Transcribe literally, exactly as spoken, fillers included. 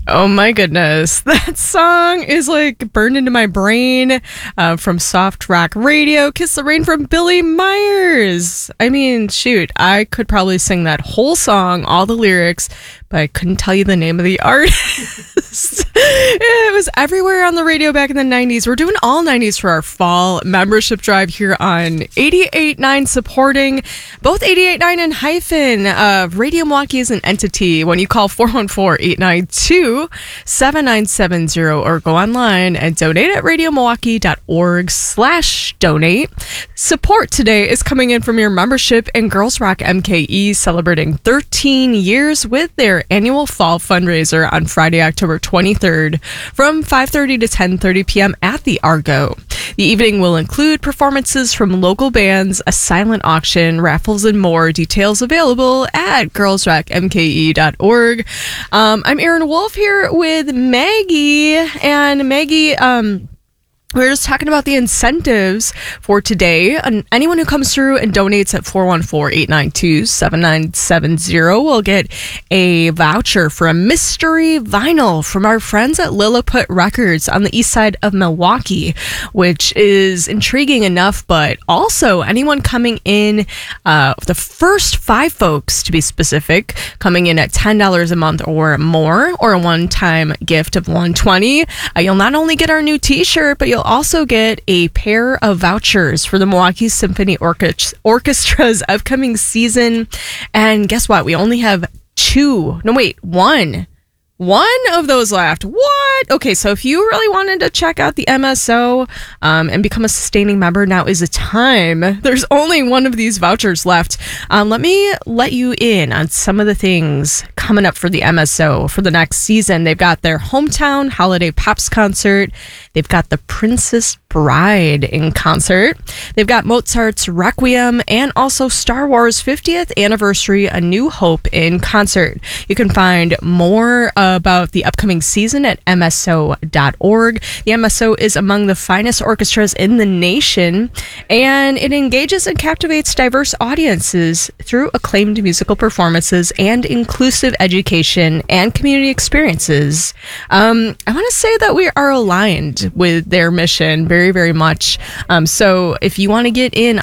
Oh my goodness. That song is like burned into my brain uh, from Soft Rock Radio. Kiss the Rain from Billy Myers. I mean, shoot, I could probably sing that whole song, all the lyrics, but I couldn't tell you the name of the artist. It was everywhere on the radio back in the nineties. We're doing all nineties for our fall membership drive here on eighty-eight point nine, supporting both eighty-eight point nine and Hyphen. Uh, Radio Milwaukee is an entity. When you call four one four, eight nine two, seven nine seven zero or go online and donate at radiomilwaukee.org slash donate. Support today is coming in from your membership in Girls Rock M K E, celebrating thirteen years with their annual fall fundraiser on Friday, October twenty-third from five thirty to ten thirty p.m. at the Argo. The evening will include performances from local bands, a silent auction, raffles, and more. Details available at girls rock m k e dot org. Um, I'm Erin Wolf here with Maggie, and Maggie, um, we're just talking about the incentives for today. And anyone who comes through and donates at four one four, eight nine two, seven nine seven zero will get a voucher for a mystery vinyl from our friends at Lilliput Records on the east side of Milwaukee, which is intriguing enough. But also, anyone coming in, uh, the first five folks, to be specific, coming in at ten dollars a month or more, or a one-time gift of one hundred twenty dollars, uh, you'll not only get our new t-shirt, but you'll also get a pair of vouchers for the Milwaukee Symphony Orchest- Orchestra's upcoming season. And guess what? We only have two. No, wait, one. One of those left. What? Okay, so if you really wanted to check out the M S O um, and become a sustaining member, now is the time. There's only one of these vouchers left. Um, let me let you in on some of the things coming up for the M S O for the next season. They've got their hometown holiday Pops concert. They've got the Princess Bride in concert. They've got Mozart's Requiem and also Star Wars fiftieth Anniversary A New Hope in concert. You can find more about the upcoming season at m s o dot org. The M S O is among the finest orchestras in the nation, and it engages and captivates diverse audiences through acclaimed musical performances and inclusive education and community experiences. Um, I want to say that we are aligned with their mission very, very much. Um, so if you want to get in